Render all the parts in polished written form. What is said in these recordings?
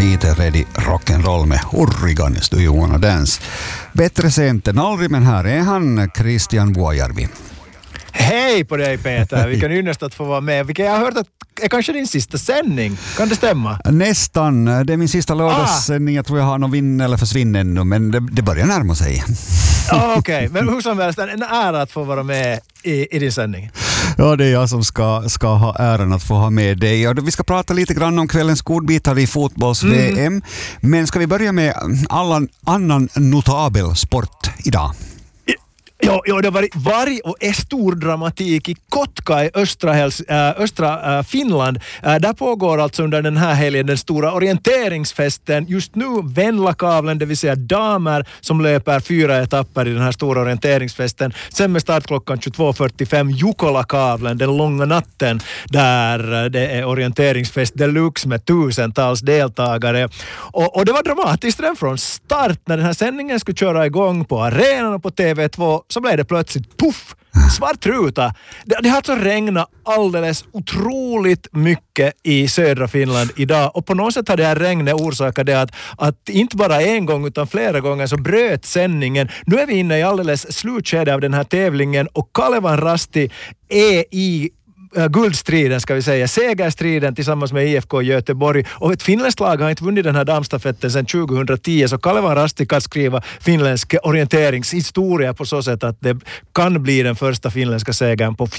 lite ready rock'n'roll med Hurriganes Do You Wanna Dance. Bättre sent än aldrig, men här är han, Christian Vuojärvi. Hej på dig Peter, vilken ynnest att få vara med. Vilken jag har hört att är kanske din sista sändning. Kan det stämma? Nästan. Det är min sista lördagssändning. Jag tror jag har någon vinn eller försvinn ännu, men det börjar närma sig. Okej. Men hur som helst, en ära att få vara med i din sändning. Ja, det är jag som ska ha äran att få ha med dig. Och vi ska prata lite grann om kvällens godbitar i fotbolls-VM. Men ska vi börja med annan notabel sport idag? Ja, det har varit varg och stor dramatik i Kotka i östra Finland. Där pågår alltså under den här helgen den stora orienteringsfesten. Just nu Venla-kavlen, det vill säga damer som löper 4 etapper i den här stora orienteringsfesten. Sen med startklockan 22.45 Jukola-kavlen, den långa natten, där det är orienteringsfest deluxe med tusentals deltagare. Och det var dramatiskt redan från start när den här sändningen skulle köra igång på arenan och på TV2. Så blev det plötsligt puff, svart ruta. Det har alltså regnat alldeles otroligt mycket i södra Finland idag. Och på något sätt har det här regnet orsakat det att inte bara en gång utan flera gånger så bröt sändningen. Nu är vi inne i alldeles slutskede av den här tävlingen och Kalevan Rasti är i guldstriden, ska vi säga, segerstriden tillsammans med IFK Göteborg, och ett finländskt lag har inte vunnit den här damstafetten sedan 2010, så Kalevan Rasti kan skriva finländsk orienteringshistoria på så sätt att det kan bli den första finländska segern på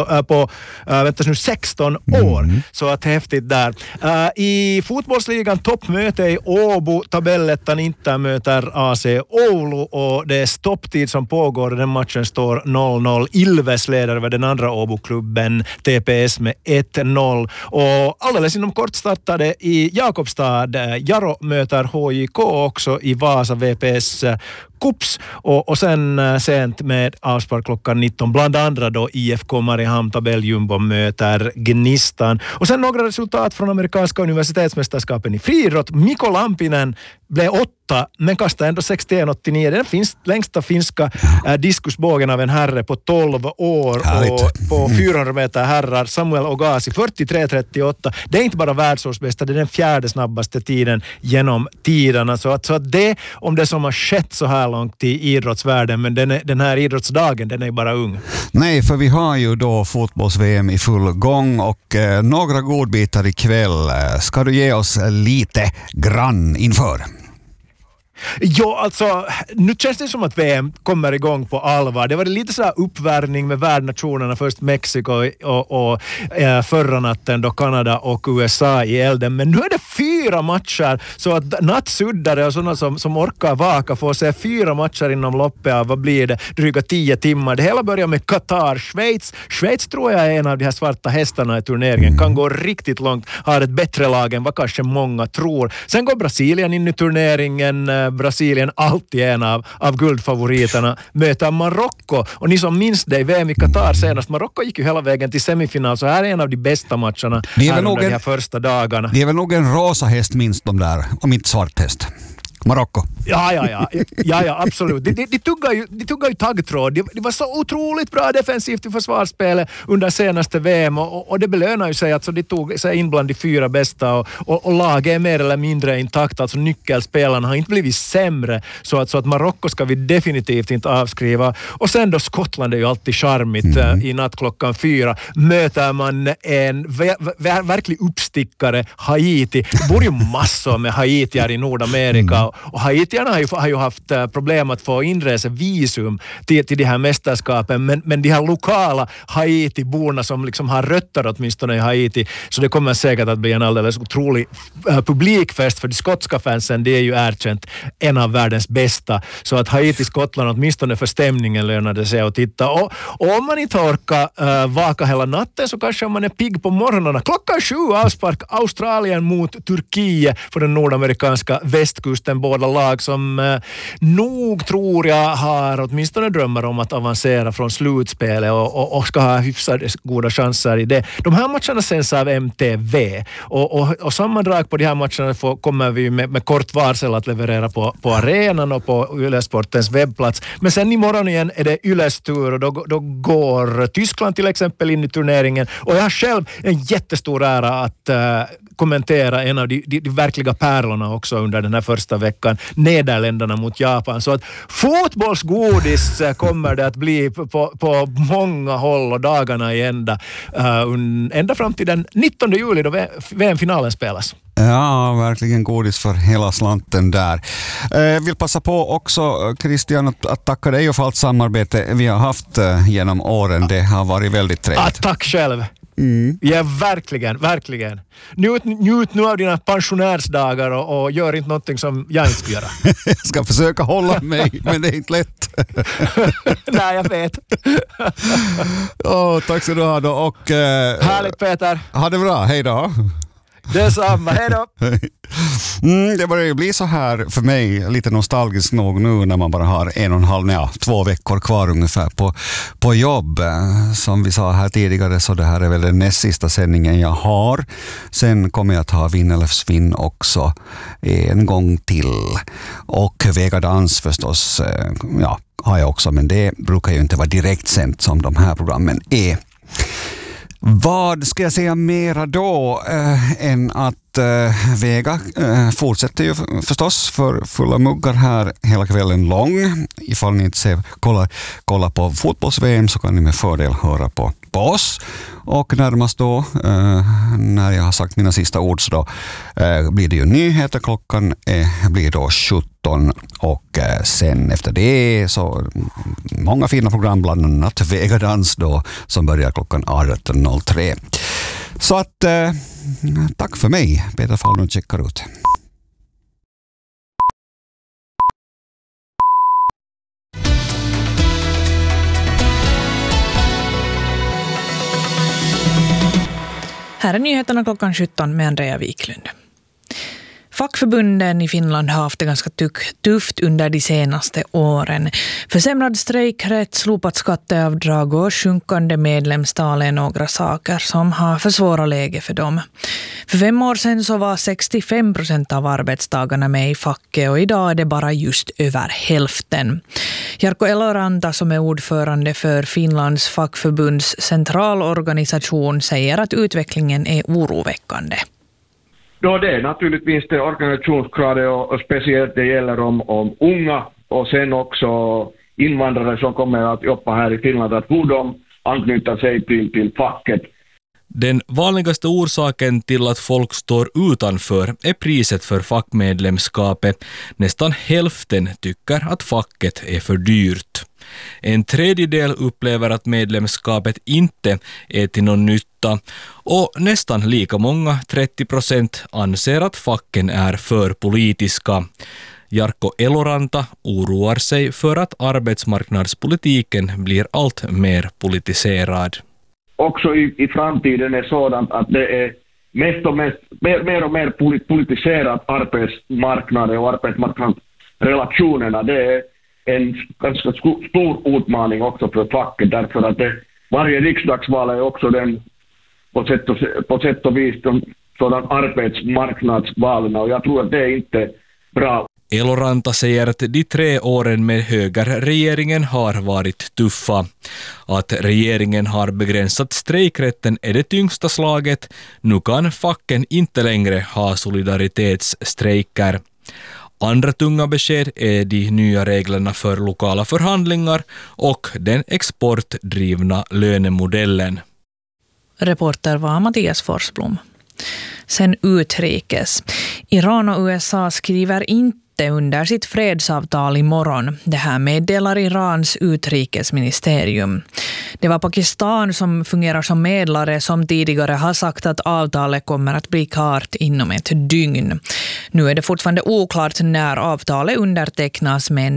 16 år. Så att häftigt där. I fotbollsligan toppmöte i Åbo, tabellettan Inter möter AC Oulu, och det är stopptid som pågår. Den matchen står 0-0. Ilves leder över den andra Åbo-klubben TPS med 1-0. Och alldeles inom kort startade i Jakobstad. Jaro möter HJK också i Vasa VPS Kups, och sen sent med avspark klockan 19 bland andra då IFK Mariehamn tabelljumbo möter Gnistan. Och sen några resultat från amerikanska universitetsmästerskapen i friidrott. Mikko Lampinen blev 8 men kastade ändå 61,89. Den längsta finska diskusbågen av en herre på 12 år. Härligt. Och på 400 meter herrar Samuel Ogasi 43,38. Det är inte bara världsårsbästa, det är den 4:e snabbaste tiden genom tiderna. Så att det, om det som har skett så här långt i idrottsvärlden, men den här idrottsdagen, den är bara ung. Nej, för vi har ju då fotbolls-VM i full gång och några godbitar ikväll. Ska du ge oss lite grann inför? Ja, alltså, nu känns det som att VM kommer igång på allvar. Det var lite så här uppvärmning med värdnationerna, först Mexiko och förra natten då Kanada och USA i elden. Men nu är det 4 matcher, så att nattsuddare och sådana som orkar vaka får se 4 matcher inom loppet av, vad blir det, dryga 10 timmar. Det hela börjar med Qatar, Schweiz. Schweiz tror jag är en av de här svarta hästarna i turneringen. Kan gå riktigt långt, har ett bättre lag än vad kanske många tror. Sen går Brasilien in i turneringen. Brasilien alltid en av guldfavoriterna, möter Marocko. Och ni som minns det i VM i Qatar senast, Marocko gick ju hela vägen till semifinal, så här är en av de bästa matcherna här under de här första dagarna. Det är väl nog en rosa häst minst de där, om inte svart häst. Marocko. Ja, absolut. De tuggar ju taggtråd. De var så otroligt bra defensivt i försvarsspelet under senaste VM, och det belönar ju sig. Alltså de tog sig in bland de 4 bästa, och laget är mer eller mindre intakt. Alltså nyckelspelarna har inte blivit sämre, så att Marocko ska vi definitivt inte avskriva. Och sen då Skottland är ju alltid charmigt. I natt klockan 4 möter man en verklig uppstickare, Haiti. Det bor ju massor med haitier i Nordamerika. Och haitierna har ju haft problem att få inresevisum till de här mästerskapen, men de här lokala Haiti-borna som liksom har rötter åtminstone i Haiti, så det kommer säkert att bli en alldeles otrolig publikfest, för de skotska fansen, det är ju erkänt en av världens bästa, så att Haiti-Skottland åtminstone för stämningen lönade sig att titta. Och om man inte orkar vaka hela natten, så kanske man är pigg på morgonerna. Klockan 7 avspark Australien mot Turkiet för den nordamerikanska västkusten. men båda lag som nog tror jag har åtminstone drömmar om att avancera från slutspelet och ska ha hyfsade goda chanser i det. De här matcherna sänds av MTV och sammandrag på de här matcherna kommer vi med kort varsel att leverera på arenan och på Yle Sportens webbplats. Men sen imorgon igen är det Yles tur och då går Tyskland till exempel in i turneringen och jag har själv en jättestor ära att kommentera en av de verkliga pärlorna också under den här första veckan, Nederländerna mot Japan. Så att fotbollsgodis kommer det att bli på många håll och dagarna i ända fram till den 19 juli då VM-finalen spelas. Ja, verkligen godis för hela slanten där. Vill passa på också, Christian, att tacka dig för allt samarbete vi har haft genom åren. Det har varit väldigt trevligt. Tack själv. Ja, verkligen. Njut nu av dina pensionärsdagar och gör inte någonting som jag inte ska göra. Jag ska försöka hålla mig, men det är inte lätt. Nej, jag vet. Tack ska du ha då. Och, härligt, Peter. Ha det bra, hej då. Detsamma, hej då. Det börjar ju bli så här för mig, lite nostalgiskt nog nu när man bara har 2 veckor kvar ungefär på jobb. Som vi sa här tidigare så det här är väl den näst sista sändningen jag har. Sen kommer jag att ha Vinn eller försvinn också en gång till. Och Vegadans förstås har jag också, men det brukar ju inte vara direkt sänt som de här programmen är. Vad ska jag säga mera då än att Vega fortsätter ju förstås för fulla muggar här hela kvällen lång. Ifall ni inte kolla på fotbolls-VM så kan ni med fördel höra på oss. Och närmast då, när jag har sagt mina sista ord så då blir det ju nyheter. Klockan blir då 17 och sen efter det så många fina program, bland annat Vegadans då som börjar klockan 18.03. Så att tack för mig. Peter Fahlund checkar ut. Här är nyheterna klockan 17 med Andrea Wiklund. Fackförbunden i Finland har haft det ganska tufft under de senaste åren. Försämrad strejkrätt, slopat skatteavdrag och sjunkande medlemstal är några saker som har försvårat läget för dem. För 5 år sedan så var 65% av arbetstagarna med i facket och idag är det bara just över hälften. Jarkko Eloranta som är ordförande för Finlands fackförbunds centralorganisation säger att utvecklingen är oroväckande. Då det är naturligtvis det organisationsgraden och speciellt det gäller om unga och sen också invandrare som kommer att jobba här i Finland, att hur de anknyter sig till facket. Den vanligaste orsaken till att folk står utanför är priset för fackmedlemskapet. Nästan hälften tycker att facket är för dyrt. 1/3 upplever att medlemskapet inte är till någon nytta och nästan lika många, 30%, anser att facken är för politiska. Jarkko Eloranta oroar sig för att arbetsmarknadspolitiken blir allt mer politiserad. Också i framtiden är sådant att det är mer och mer politiserat arbetsmarknad och arbetsmarknadsrelationerna. Det är en ganska stor utmaning också för facket, därför att varje riksdagsval är också den på sätt och vis sådan arbetsmarknadsvalen, och jag tror att det är inte bra. Eloranta säger att de 3 åren med högerregeringen har varit tuffa. Att regeringen har begränsat strejkrätten är det tyngsta slaget. Nu kan facken inte längre ha solidaritetsstrejker. Andra tunga besked är de nya reglerna för lokala förhandlingar och den exportdrivna lönemodellen. Reporter var Mattias Forsblom. Sen utrikes. Iran och USA skriver inte under sitt fredsavtal imorgon. Det här meddelar Irans utrikesministerium. Det var Pakistan som fungerar som medlare som tidigare har sagt att avtalet kommer att bli klart inom ett dygn. Nu är det fortfarande oklart när avtalet undertecknas, men